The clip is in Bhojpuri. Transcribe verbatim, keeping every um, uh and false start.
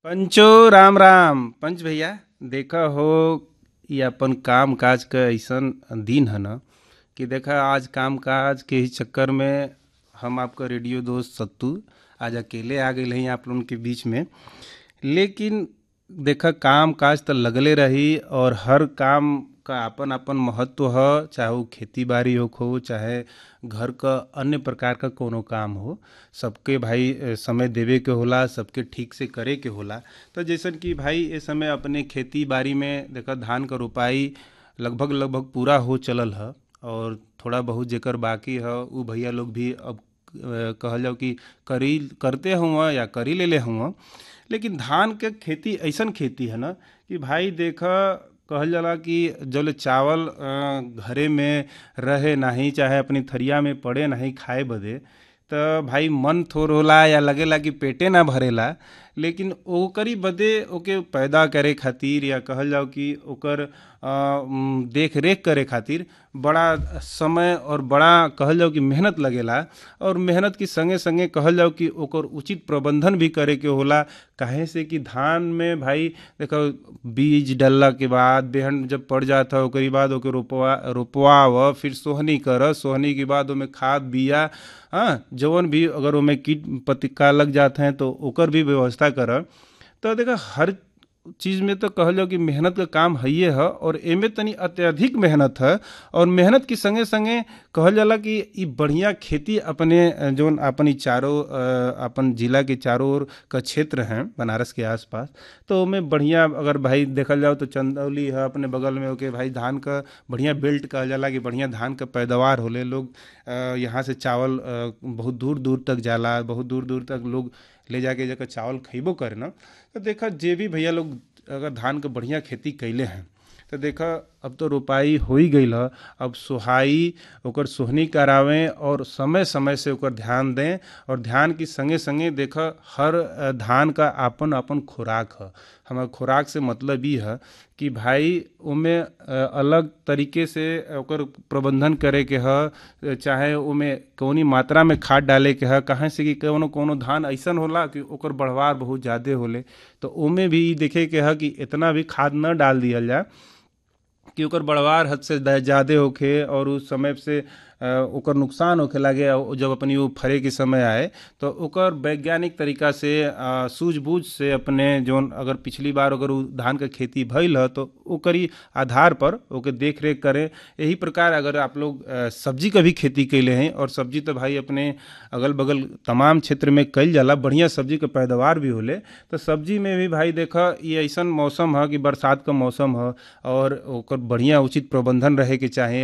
पंचो राम राम पंच भैया। देखा हो, ये अपन काम काज का ऐसन दिन है ना कि देखा आज काम काज के ही चक्कर में हम आपका रेडियो दोस्त सत्तू आज अकेले आ गए हैं आप लोगों के बीच में। लेकिन देखा काम काज तो लगले रही और हर काम का अपन अपन महत्व है, चाहे वो खेती बाड़ी हो हो चाहे घर का अन्य प्रकार का कोनो काम हो। सबके भाई अ, समय देवे के होला, सबके ठीक से करे के होला। तो जैसन कि भाई ये समय अपने खेती बाड़ी में देखा धान का रोपाई लगभग लगभग पूरा हो चलल है और थोड़ा बहुत जेकर बाकी है उ भैया लोग भी अब अ, कहल जाओ कि करी करते हुआ या करी ले ले हुआ। लेकिन धान के खेती ऐसन खेती है ना कि भाई देखा कहल जाला कि जब ले चावल अ, घरे में रहे नाही चाहे अपनी थरिया में पड़े नहीं खाए बदे, त भाई मन थोर होला या लगेला कि पेटे ना भरेला। लेकिन ओकरी बदे ओके पैदा करे खातिर या कहल जाओ कि ओकर अ, उम, देख रेख करे खातिर बड़ा समय और बड़ा कहल जाओ कि मेहनत लगेला। और मेहनत की संगे संगे कहल जाओ कि ओकर उचित प्रबंधन भी करे के होला। काहे से कि धान में भाई देखो बीज डलला के बाद बेहन जब पड़ जाता है ओकरी बाद ओके रोपवा रोपवाव, फिर सोहनी कर, सोहनी के बाद ओमे खाद बिया, हाँ जवन भी अगर ओमे कीट पतिका लग जाते हैं तो ओकर भी व्यवस्था कर। तो देखा हर चीज़ में तो कहल जाओ कि मेहनत का काम है ये है और एमे तनी अत्यधिक मेहनत है। और मेहनत के संगे संगे कहल जाला कि ई बढ़िया खेती अपने अ, जौन अपन ई चारों अ, अपन जिला के चारों ओर का क्षेत्र हैं बनारस के आसपास, तो ओमे बढ़िया अगर भाई देखल जाओ तो चंदौली है अपने बगल में ओके भाई धान का बढ़िया बेल्ट कहल जाला कि बढ़िया धान का पैदावार होले। लोग अ, यहाँ से चावल अ, बहुत दूर दूर तक जाला, बहुत दूर दूर तक लोग ले जाके जगह चावल खइबो करे ना। तो देखा जे भी भैया लोग अगर धान के बढ़िया खेती कैले हैं तो देखा अब तो रोपाई हो ही गई है। अब सोहाई ओकर सोहनी करावें और समय समय से ओकर ध्यान दें। और ध्यान की संगे संगे देखा हर अ, धान का आपन आपन खुराक है। हमार खुराक से मतलब ई है कि भाई ओमे अ, अलग तरीके से ओकर प्रबंधन करे के ह, चाहे ओमे कौनी मात्रा में खाद डाले के ह। कहाँ से कि कोनो कोनो धान ऐसन होला कि ओकर बढ़वार बहुत ज़्यादा होले, तो ओमे भी ई देखे के ह कि इतना भी खाद न डाल दियल जाए कि ओकर बढ़वार हद से ज़्यादा होखे और उस समय से अ, ओकर नुकसान होखे लगे। और जब अपनी वो फरे के समय आए तो ओकर वैज्ञानिक तरीका से अ, सूझबूझ से अपने जोन अगर पिछली बार अगर उ धान के खेती भइल ह तो ओकरी आधार पर ओके देख रेख करें। यही प्रकार अगर आप लोग अ, सब्जी का भी खेती कैले हैं और सब्जी तो भाई अपने अगल बगल तमाम क्षेत्र में कईल जाला, बढ़िया सब्जी के पैदावार भी होले। तो सब्जी में भी भाई देखा ये ऐसन मौसम है कि बरसात का मौसम है और ओकर बढ़िया उचित प्रबंधन रहे के चाहे।